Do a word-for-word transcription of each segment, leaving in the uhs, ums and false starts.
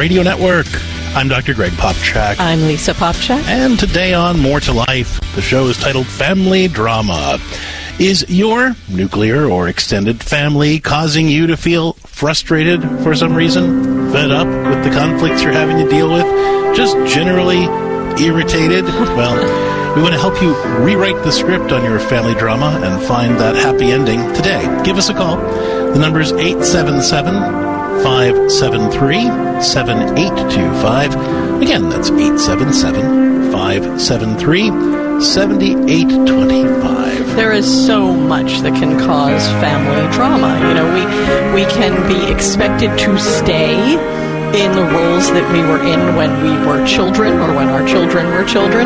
Radio Network. I'm Doctor Greg Popchak. I'm Lisa Popchak. And today on More to Life, the show is titled Family Drama. Is your nuclear or extended family causing you to feel frustrated for some reason? Fed up with the conflicts you're having to deal with? Just generally irritated? Well, we want to help you rewrite the script on your family drama and find that happy ending today. Give us a call. The number is eight seven seven, five seven three, seven eight two five. Again, that's eight seven seven, five seven three, seven eight two five. There is so much that can cause family drama. You know, we we can be expected to stay in the roles that we were in when we were children or when our children were children.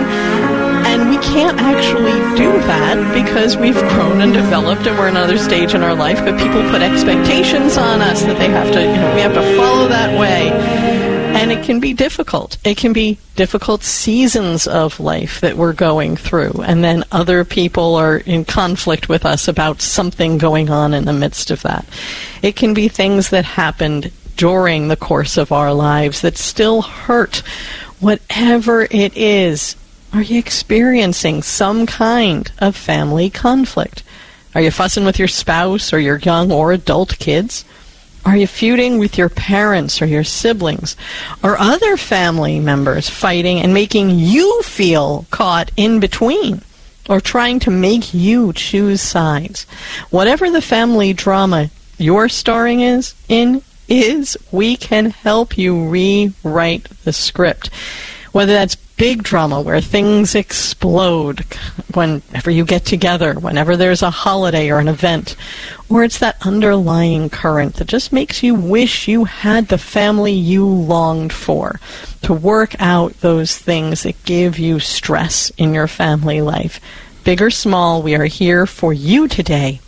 And we can't actually do that because we've grown and developed and we're in another stage in our life, but people put expectations on us that they have to, you know, we have to follow that way. And it can be difficult. It can be difficult seasons of life that we're going through. And then other people are in conflict with us about something going on in the midst of that. It can be things that happened during the course of our lives that still hurt. Whatever it is, are you experiencing some kind of family conflict? Are you fussing with your spouse or your young or adult kids? Are you feuding with your parents or your siblings or other family members, fighting and making you feel caught in between or trying to make you choose sides? Whatever the family drama you're starring is in is, we can help you rewrite the script. Whether that's big drama where things explode whenever you get together, whenever there's a holiday or an event, or it's that underlying current that just makes you wish you had the family you longed for, to work out those things that give you stress in your family life. Big or small, we are here for you today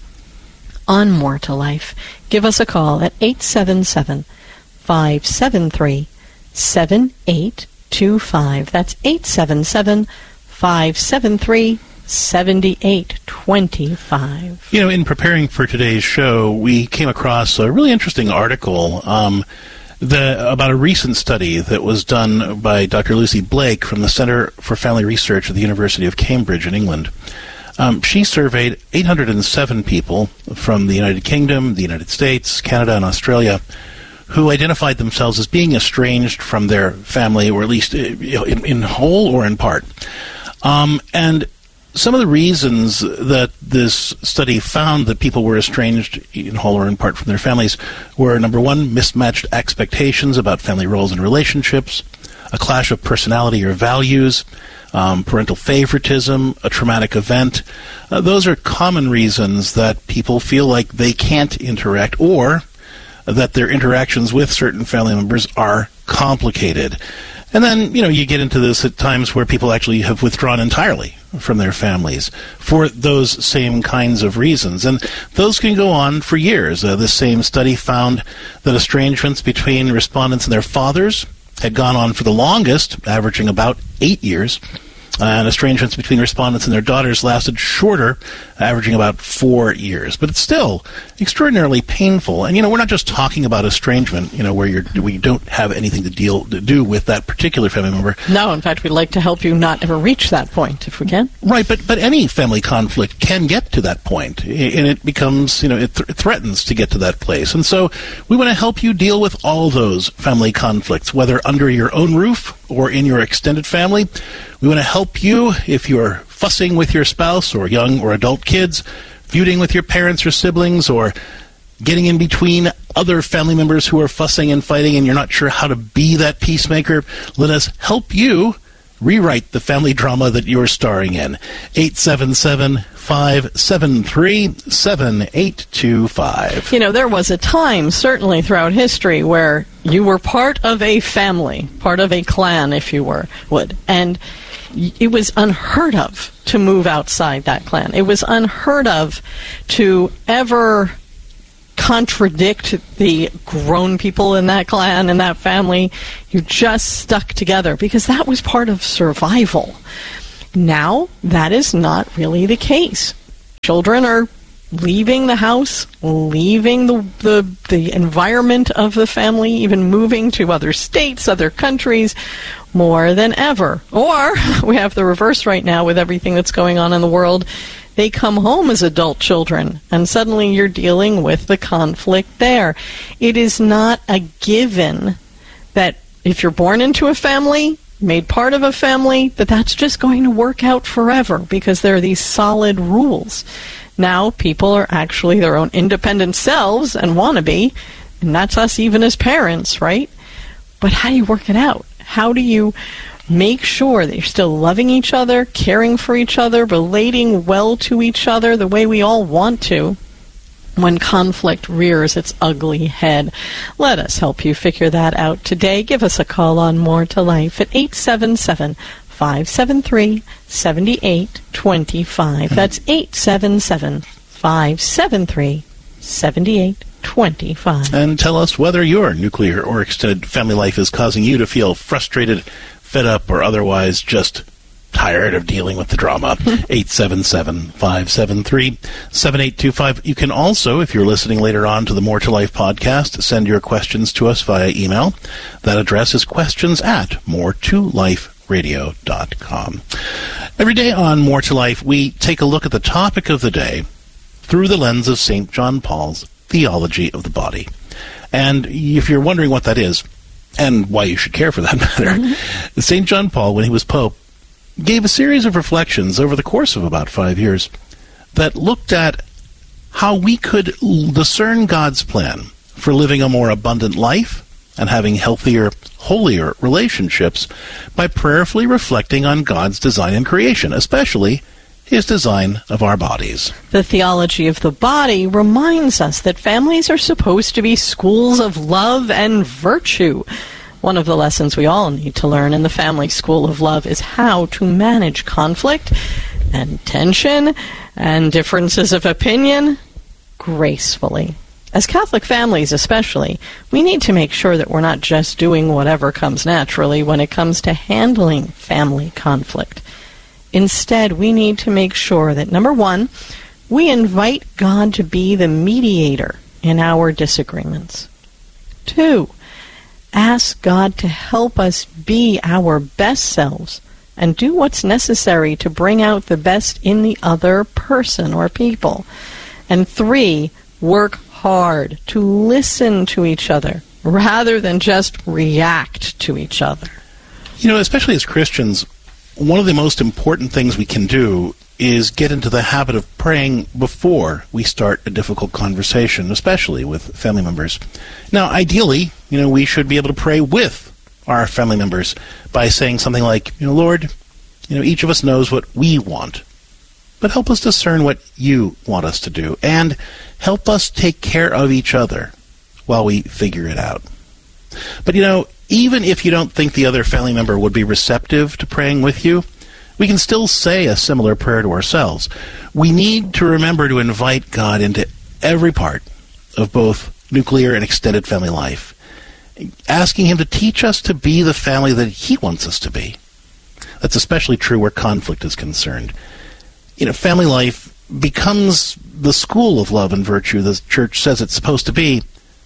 on More to Life. Give us a call at eight seven seven, five seven three, seven eight two five. That's eight seven seven, five seven three, seven eight two five. You know, in preparing for today's show, we came across a really interesting article um, the, about a recent study that was done by Doctor Lucy Blake from the Center for Family Research at the University of Cambridge in England. Um, she surveyed eight hundred seven people from the United Kingdom, the United States, Canada, and Australia who identified themselves as being estranged from their family, or at least in, in whole or in part. Um, and some of the reasons that this study found that people were estranged in whole or in part from their families were, number one, mismatched expectations about family roles and relationships, a clash of personality or values, um, parental favoritism, a traumatic event. Uh, those are common reasons that people feel like they can't interact, or that their interactions with certain family members are complicated. And then, you know, you get into this at times where people actually have withdrawn entirely from their families for those same kinds of reasons. And those can go on for years. Uh, this same study found that estrangements between respondents and their fathers had gone on for the longest, averaging about eight years. And estrangements between respondents and their daughters lasted shorter, averaging about four years. But it's still extraordinarily painful. And, you know, we're not just talking about estrangement, you know, where you're, we don't have anything to deal to do with that particular family member. No, in fact, we'd like to help you not ever reach that point, if we can. Right, but but any family conflict can get to that point, and it becomes, you know, it, th- it threatens to get to that place. And so we want to help you deal with all those family conflicts, whether under your own roof or in your extended family. We want to help you if you're fussing with your spouse or young or adult kids, feuding with your parents or siblings, or getting in between other family members who are fussing and fighting and you're not sure how to be that peacemaker. Let us help you rewrite the family drama that you're starring in. eight seven seven, five seven three, seven eight two five. You know, there was a time, certainly throughout history, where you were part of a family, part of a clan, if you were, would, and it was unheard of to move outside that clan. It was unheard of to ever contradict the grown people in that clan and that family. You just stuck together because that was part of survival. Now, that is not really the case. Children are leaving the house, leaving the, the the environment of the family, even moving to other states, other countries, more than ever. Or we have the reverse right now with everything that's going on in the world. They come home as adult children, and suddenly you're dealing with the conflict there. It is not a given that if you're born into a family, made part of a family, that that's just going to work out forever, because there are these solid rules. Now people are actually their own independent selves and want to be, and that's us even as parents, right? But how do you work it out? How do you make sure that you're still loving each other, caring for each other, relating well to each other the way we all want to, when conflict rears its ugly head? Let us help you figure that out today. Give us a call on More to Life at eight seven seven, five seven three, seven eight two five. That's eight seven seven, five seven three, seven eight two five. And tell us whether your nuclear or extended family life is causing you to feel frustrated, fed up, or otherwise just tired of dealing with the drama. eight seven seven, five seven three, seven eight two five. You can also, if you're listening later on to the More to Life podcast, send your questions to us via email. That address is questions at more to life radio dot com. Every day on More to Life, we take a look at the topic of the day through the lens of Saint John Paul's theology of the body. And if you're wondering what that is, and why you should care for that matter, mm-hmm. Saint John Paul, when he was Pope, gave a series of reflections over the course of about five years that looked at how we could discern God's plan for living a more abundant life and having healthier, holier relationships by prayerfully reflecting on God's design in creation, especially His design of our bodies. The theology of the body reminds us that families are supposed to be schools of love and virtue. One of the lessons we all need to learn in the family school of love is how to manage conflict and tension and differences of opinion gracefully. As Catholic families especially, we need to make sure that we're not just doing whatever comes naturally when it comes to handling family conflict. Instead, we need to make sure that, number one, we invite God to be the mediator in our disagreements. Two, ask God to help us be our best selves and do what's necessary to bring out the best in the other person or people. And three, work hard to listen to each other rather than just react to each other. You know, especially as Christians, one of the most important things we can do is get into the habit of praying before we start a difficult conversation, especially with family members. Now, ideally, you know, we should be able to pray with our family members by saying something like, you know, Lord, you know, each of us knows what we want, but help us discern what you want us to do, and help us take care of each other while we figure it out. But, you know, even if you don't think the other family member would be receptive to praying with you, we can still say a similar prayer to ourselves. We need to remember to invite God into every part of both nuclear and extended family life, asking Him to teach us to be the family that He wants us to be. That's especially true where conflict is concerned. You know, family life becomes the school of love and virtue the Church says it's supposed to be,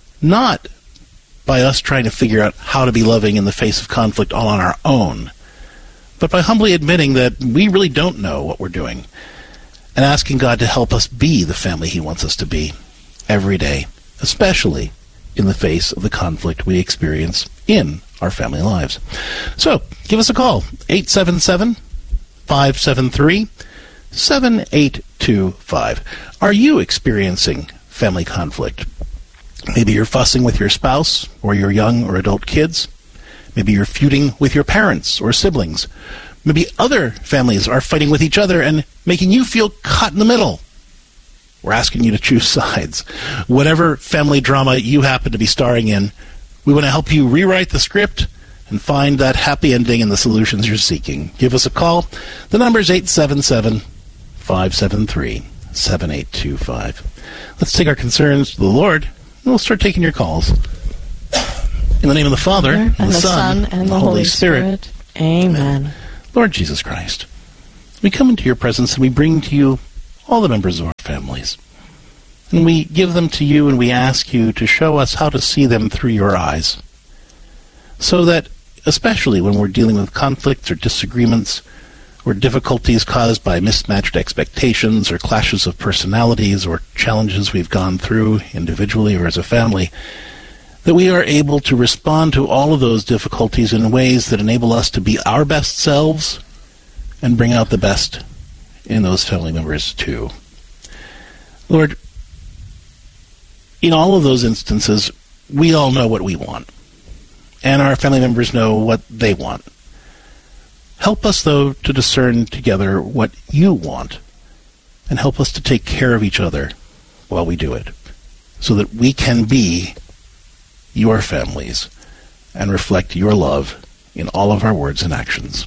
not by us trying to figure out how to be loving in the face of conflict all on our own, but by humbly admitting that we really don't know what we're doing and asking God to help us be the family He wants us to be every day, especially in the face of the conflict we experience in our family lives. So, give us a call, eight seven seven, five seven three, seven eight two five. Are you experiencing family conflict? Maybe you're fussing with your spouse or your young or adult kids. Maybe you're feuding with your parents or siblings. Maybe other families are fighting with each other and making you feel caught in the middle. We're asking you to choose sides. Whatever family drama you happen to be starring in, we want to help you rewrite the script and find that happy ending and the solutions you're seeking. Give us a call. The number is eight seven seven, five seven three, seven eight two five. Let's take our concerns to the Lord, and we'll start taking your calls. In the name of the Father, and, and the, the Son, and the Holy, Holy Spirit. Spirit. Amen. Amen. Lord Jesus Christ, we come into your presence and we bring to you all the members of our families. And we give them to you, and we ask you to show us how to see them through your eyes. So that, especially when we're dealing with conflicts or disagreements, or difficulties caused by mismatched expectations, or clashes of personalities, or challenges we've gone through individually or as a family, that we are able to respond to all of those difficulties in ways that enable us to be our best selves and bring out the best in those family members too. Lord, in all of those instances, we all know what we want, and our family members know what they want. Help us, though, to discern together what you want, and help us to take care of each other while we do it, so that we can be your families and reflect your love in all of our words and actions.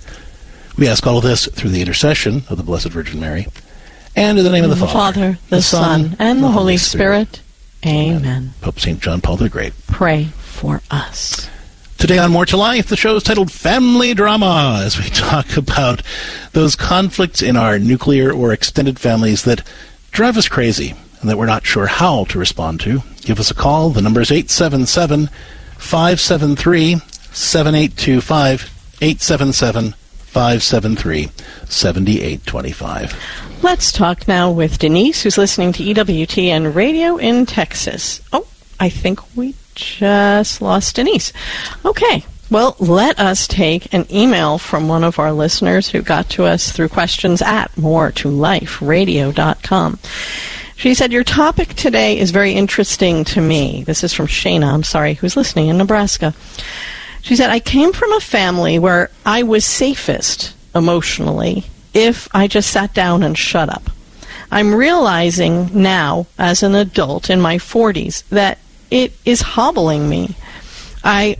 We ask all of this through the intercession of the Blessed Virgin Mary, and in the name of the Father, Father, the, the Son, Son, and the Holy Spirit. Spirit. Amen. Amen. Pope Saint John Paul the Great, pray for us. Today on More to Life, the show is titled Family Drama, as we talk about those conflicts in our nuclear or extended families that drive us crazy and that we're not sure how to respond to. Give us a call. The number is eight seven seven, five seven three, seven eight two five, eight seven seven, five seven three, seven eight two five. Let's talk now with Denise, who's listening to E W T N Radio in Texas. Oh, I think we just lost Denise. Okay. Well, let us take an email from one of our listeners who got to us through questions at more to life radio dot com. She said, your topic today is very interesting to me. This is from Shana, I'm sorry, who's listening in Nebraska. She said, I came from a family where I was safest emotionally if I just sat down and shut up. I'm realizing now, as an adult in my forties, that it is hobbling me. I,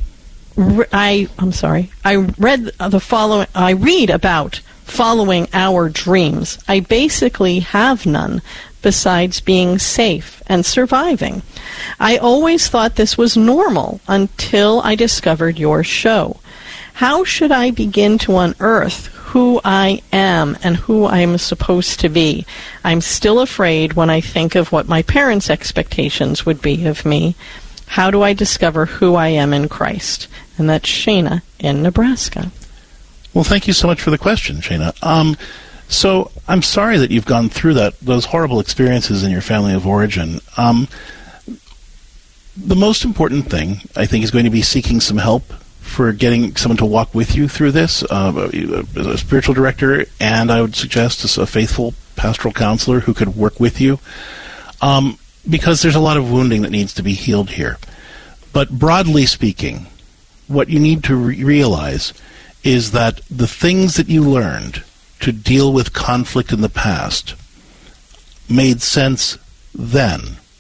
I, I'm sorry, I read the following, I read about following our dreams. I basically have none besides being safe and surviving. I always thought this was normal until I discovered your show. How should I begin to unearth who I am and who I'm supposed to be? I'm still afraid when I think of what my parents' expectations would be of me. How do I discover who I am in Christ? And that's Shana in Nebraska. Well, thank you so much for the question, Shana. Um, so I'm sorry that you've gone through that those horrible experiences in your family of origin. Um, the most important thing, I think, is going to be seeking some help for getting someone to walk with you through this, uh, a spiritual director, and I would suggest a faithful pastoral counselor who could work with you, um, because there's a lot of wounding that needs to be healed here. But broadly speaking, what you need to re- realize is that the things that you learned to deal with conflict in the past made sense then,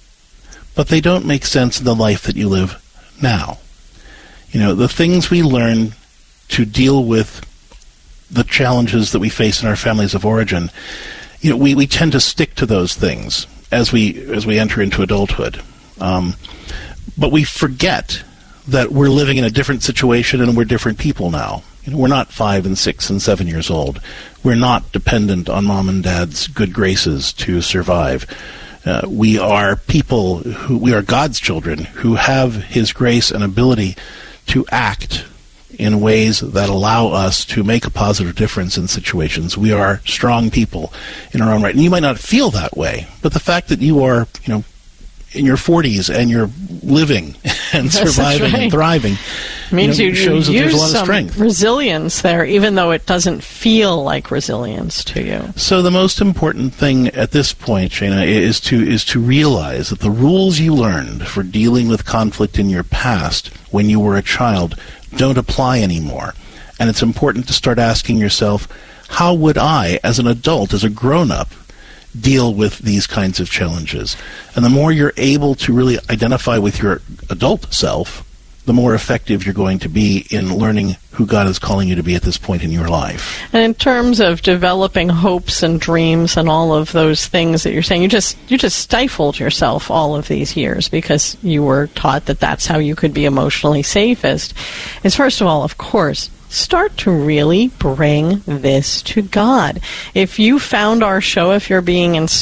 but they don't make sense in the life that you live now. You know, the things we learn to deal with the challenges that we face in our families of origin, you know, we, we tend to stick to those things as we as we enter into adulthood. Um, but we forget that we're living in a different situation and we're different people now. You know, we're not five and six and seven years old. We're not dependent on mom and dad's good graces to survive. Uh, we are people who, we are God's children who have His grace and ability to act in ways that allow us to make a positive difference in situations. We are strong people in our own right. And you might not feel that way, but the fact that you are, you know, in your forties and you're living and surviving right. and thriving means you know, you, shows you that there's use a lot of some strength. Resilience there, even though it doesn't feel like resilience to you. So the most important thing at this point, Shana, is to is to realize that the rules you learned for dealing with conflict in your past when you were a child don't apply anymore. And it's important to start asking yourself, how would I, as an adult, as a grown-up, deal with these kinds of challenges? And the more you're able to really identify with your adult self, the more effective you're going to be in learning who God is calling you to be at this point in your life. And in terms of developing hopes and dreams and all of those things that you're saying, you just you just stifled yourself all of these years because you were taught that that's how you could be emotionally safest. Is first of all, of course, start to really bring this to God. If you found our show, if you're being inspired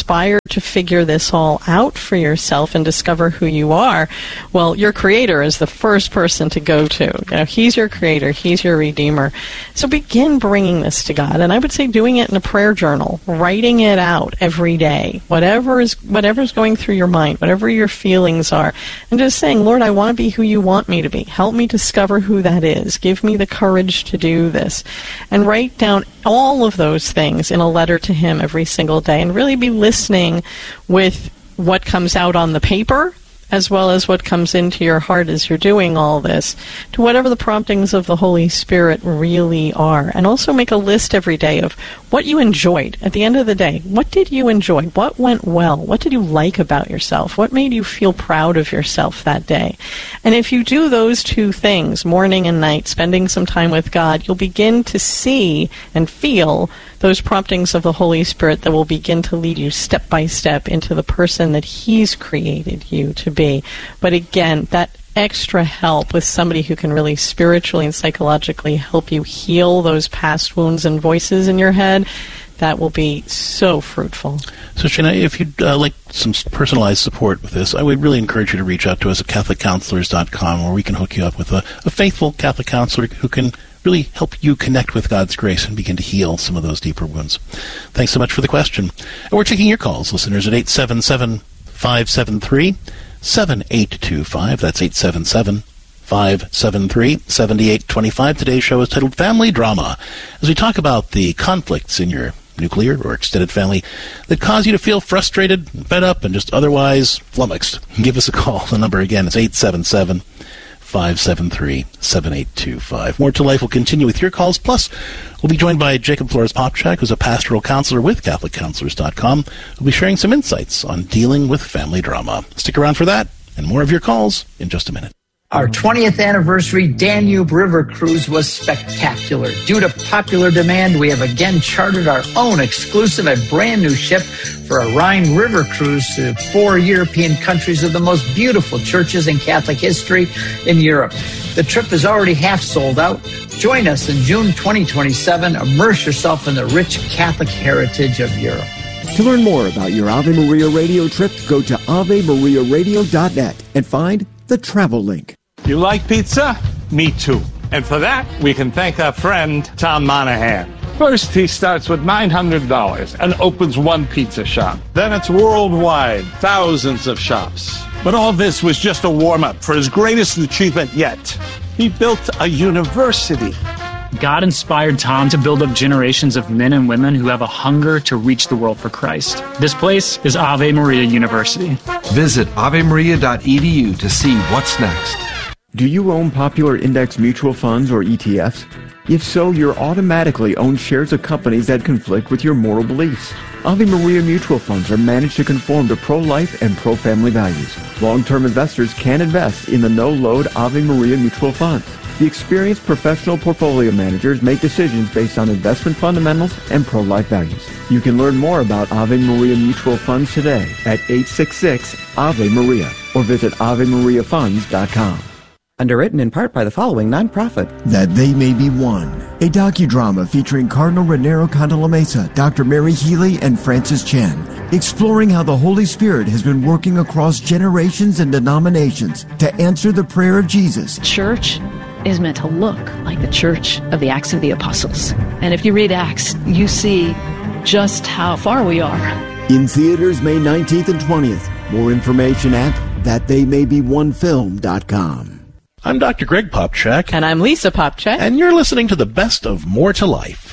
to figure this all out for yourself and discover who you are, well, your Creator is the first person to go to. You know, He's your Creator. He's your Redeemer. So begin bringing this to God. And I would say doing it in a prayer journal, writing it out every day, whatever is whatever's going through your mind, whatever your feelings are, and just saying, Lord, I want to be who you want me to be. Help me discover who that is. Give me the courage to do this. And write down all of those things in a letter to Him every single day, and really be listening with what comes out on the paper as well as what comes into your heart as you're doing all this, to whatever the promptings of the Holy Spirit really are. And also make a list every day of what you enjoyed. At the end of the day, what did you enjoy? What went well? What did you like about yourself? What made you feel proud of yourself that day? And if you do those two things, morning and night, spending some time with God, you'll begin to see and feel those promptings of the Holy Spirit that will begin to lead you step by step into the person that He's created you to be. But again, that extra help with somebody who can really spiritually and psychologically help you heal those past wounds and voices in your head, that will be so fruitful. So, Shana, if you'd uh, like some personalized support with this, I would really encourage you to reach out to us at Catholic Counselors dot com, where we can hook you up with a, a faithful Catholic counselor who can really help you connect with God's grace and begin to heal some of those deeper wounds. Thanks so much for the question. And we're taking your calls, listeners, at eight seven seven, five seven three, seven eight two five. That's eight seven seven, five seven three, seven eight two five. Today's show is titled Family Drama, as we talk about the conflicts in your nuclear or extended family that cause you to feel frustrated, fed up, and just otherwise flummoxed. Give us a call. The number again is eight seven seven, five seven three, seven eight two five. More to Life will continue with your calls. Plus, we'll be joined by Jacob Flores-Popcak, who's a pastoral counselor with Catholic Counselors dot com, who'll be sharing some insights on dealing with family drama. Stick around for that and more of your calls in just a minute. Our twentieth anniversary Danube River cruise was spectacular. Due to popular demand, we have again chartered our own exclusive and brand new ship for a Rhine River cruise to four European countries of the most beautiful churches in Catholic history in Europe. The trip is already half sold out. Join us in June twenty twenty-seven. Immerse yourself in the rich Catholic heritage of Europe. To learn more about your Ave Maria radio trip, go to ave maria radio dot net and find the travel link. You like pizza? Me too. And for that, we can thank our friend, Tom Monahan. First, he starts with nine hundred dollars and opens one pizza shop. Then it's worldwide, thousands of shops. But all this was just a warm-up for his greatest achievement yet. He built a university. God inspired Tom to build up generations of men and women who have a hunger to reach the world for Christ. This place is Ave Maria University. Visit ave maria dot e d u to see what's next. Do you own popular index mutual funds or E T Fs? If so, you're automatically own shares of companies that conflict with your moral beliefs. Ave Maria mutual funds are managed to conform to pro-life and pro-family values. Long-term investors can invest in the no-load Ave Maria mutual funds. The experienced professional portfolio managers make decisions based on investment fundamentals and pro-life values. You can learn more about Ave Maria mutual funds today at eight six six, A V E Maria or visit ave maria funds dot com. Underwritten in part by the following nonprofit. That They May Be One, a docudrama featuring Cardinal Raniero Cantalamessa, Doctor Mary Healy, and Francis Chen, exploring how the Holy Spirit has been working across generations and denominations to answer the prayer of Jesus. Church is meant to look like the church of the Acts of the Apostles. And if you read Acts, you see just how far we are. In theaters May nineteenth and twentieth. More information at that they may be one film dot com. I'm Doctor Greg Popcak. And I'm Lisa Popcak. And you're listening to the best of More to Life.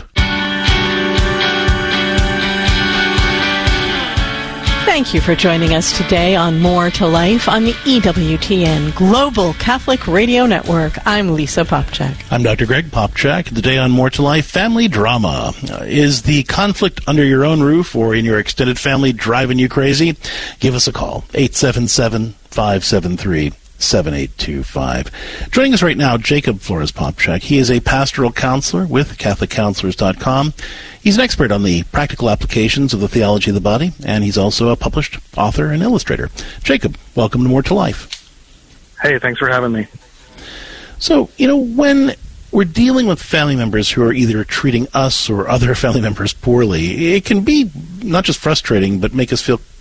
Thank you for joining us today on More to Life on the E W T N Global Catholic Radio Network. I'm Lisa Popcak. I'm Doctor Greg Popcak. Today on More to Life, family drama. Uh, is the conflict under your own roof or in your extended family driving you crazy? Give us a call, eight seven seven, five seven three, seven eight two five. Joining us right now, Jacob Flores-Popcak. He is a pastoral counselor with Catholic Counselors dot com. He's an expert on the practical applications of the theology of the body, and he's also a published author and illustrator. Jacob, welcome to More to Life. Hey, thanks for having me. So, you know, when we're dealing with family members who are either treating us or other family members poorly, it can be not just frustrating, but make us feel